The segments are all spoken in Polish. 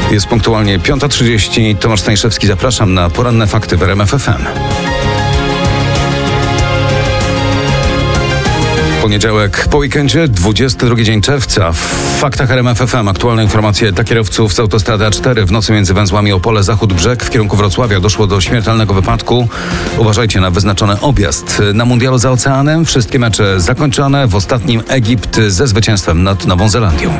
Jest punktualnie 5:30. Tomasz Stańszewski, zapraszam na poranne fakty w RMF FM. Poniedziałek po weekendzie, 22 dzień czerwca. W faktach RMF FM aktualne informacje dla kierowców z autostrady A4. W nocy między węzłami Opole Zachód-Brzeg w kierunku Wrocławia doszło do śmiertelnego wypadku. Uważajcie na wyznaczony objazd. Na mundialu za oceanem wszystkie mecze zakończone. W ostatnim Egipt ze zwycięstwem nad Nową Zelandią.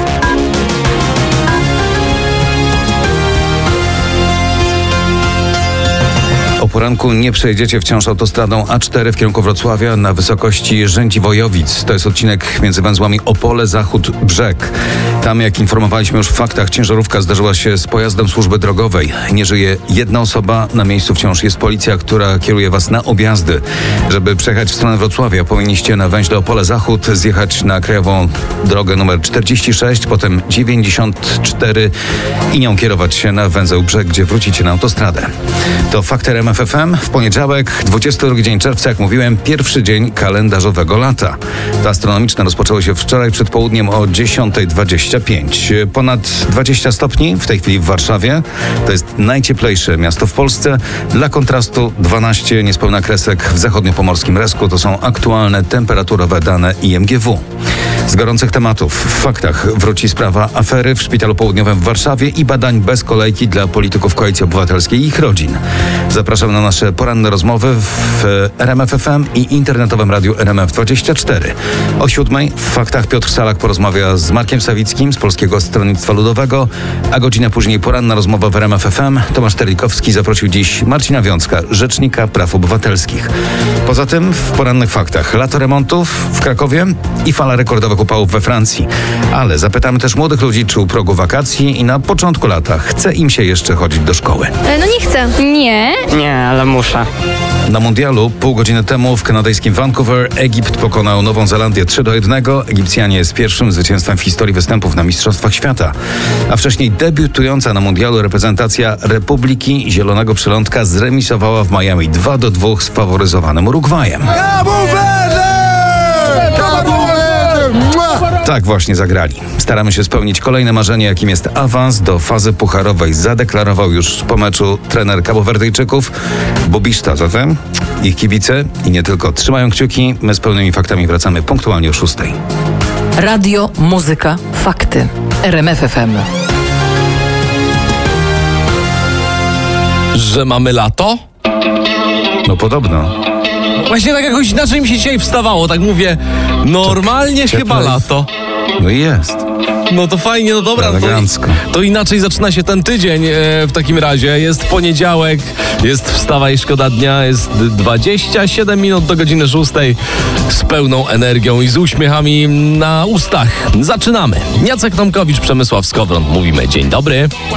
O poranku nie przejedziecie wciąż autostradą A4 w kierunku Wrocławia na wysokości Rzęci-Wojowic. To jest odcinek między węzłami Opole Zachód-Brzeg. Tam, jak informowaliśmy już w faktach, ciężarówka zdarzyła się z pojazdem służby drogowej. Nie żyje jedna osoba. Na miejscu wciąż jest policja, która kieruje was na objazdy. Żeby przejechać w stronę Wrocławia, powinniście na węźle Opole Zachód zjechać na krajową drogę numer 46, potem 94 i nią kierować się na węzeł Brzeg, gdzie wrócicie na autostradę. To fakty RMF FM. W poniedziałek, 22 dzień czerwca, jak mówiłem, pierwszy dzień kalendarzowego lata. To astronomiczne rozpoczęło się wczoraj przed południem o 10:25. Ponad 20 stopni w tej chwili w Warszawie. To jest najcieplejsze miasto w Polsce. Dla kontrastu 12 niespełna kresek w zachodniopomorskim Resku. To są aktualne temperaturowe dane IMGW. Z gorących tematów w faktach wróci sprawa afery w Szpitalu Południowym w Warszawie i badań bez kolejki dla polityków Koalicji Obywatelskiej i ich rodzin. Zapraszam na nasze poranne rozmowy w RMF FM i internetowym radiu RMF24. O 7:00 w faktach Piotr Salak porozmawia z Markiem Sawickim z Polskiego Stronnictwa Ludowego, a godzinę później poranna rozmowa w RMF FM. Tomasz Terlikowski zaprosił dziś Marcina Wiącka, Rzecznika Praw Obywatelskich. Poza tym w porannych faktach lato remontów w Krakowie i fala rekordowych upałów we Francji. Ale zapytamy też młodych ludzi, czy u progu wakacji i na początku lata chce im się jeszcze chodzić do szkoły. No nie chcę. Nie, ale muszę. Na mundialu pół godziny temu w kanadyjskim Vancouver Egipt pokonał Nową Zelandię 3-1. Egipcjanie z pierwszym zwycięstwem w historii występów na Mistrzostwach Świata. A wcześniej debiutująca na mundialu reprezentacja Republiki Zielonego Przylądka zremisowała w Miami 2-2 z faworyzowanym Urugwajem. Tak właśnie zagrali. Staramy się spełnić kolejne marzenie, jakim jest awans do fazy pucharowej. Zadeklarował już po meczu trener Kabowerdyjczyków Bubista. Zatem ich kibice i nie tylko trzymają kciuki. My z pełnymi faktami wracamy punktualnie o 6:00. Radio, muzyka, fakty. RMF FM. Że mamy lato? No podobno. Właśnie tak jakoś inaczej mi się dzisiaj wstawało, tak mówię, normalnie Cieplej. Chyba lato. No i jest. No to fajnie, no dobra, Elegancko. to inaczej zaczyna się ten tydzień w takim razie. Jest poniedziałek, jest wstawaj, szkoda dnia, jest 27 minut do godziny 6 z pełną energią i z uśmiechami na ustach. Zaczynamy. Jacek Tomkowicz, Przemysław Skowron. Mówimy dzień dobry.